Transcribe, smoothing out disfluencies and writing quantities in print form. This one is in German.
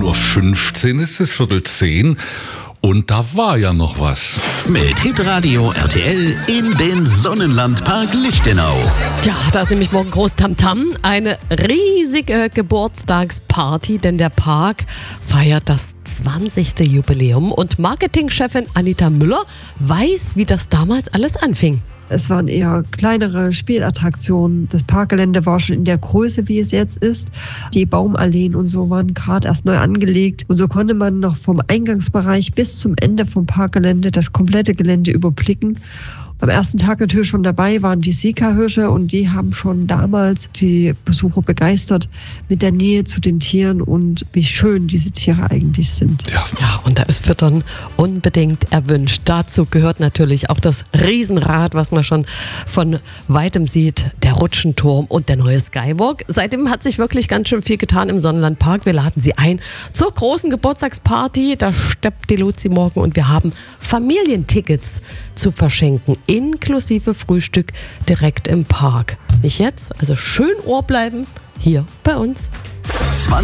9:15 Uhr, es ist 9:45 und da war ja noch was. Mit Hitradio RTL in den Sonnenlandpark Lichtenau. Ja, da ist nämlich morgen groß Tamtam, eine riesige Geburtstagsparty, denn der Park feiert das 20. Jubiläum und Marketingchefin Anita Müller weiß, wie das damals alles anfing. Es waren eher kleinere Spielattraktionen. Das Parkgelände war schon in der Größe, wie es jetzt ist. Die Baumalleen und so waren gerade erst neu angelegt. Und so konnte man noch vom Eingangsbereich bis zum Ende vom Parkgelände das komplette Gelände überblicken. Am ersten Tag natürlich schon dabei waren die Sika-Hirsche und die haben schon damals die Besucher begeistert mit der Nähe zu den Tieren und wie schön diese Tiere eigentlich sind. Ja, und da ist Füttern unbedingt erwünscht. Dazu gehört natürlich auch das Riesenrad, was man schon von Weitem sieht, der Rutschenturm und der neue Skywalk. Seitdem hat sich wirklich ganz schön viel getan im Sonnenlandpark. Wir laden Sie ein zur großen Geburtstagsparty. Da steppt die Luzi morgen und wir haben Familientickets zu verschenken, inklusive Frühstück direkt im Park. Nicht jetzt, also schön Ohr bleiben, hier bei uns.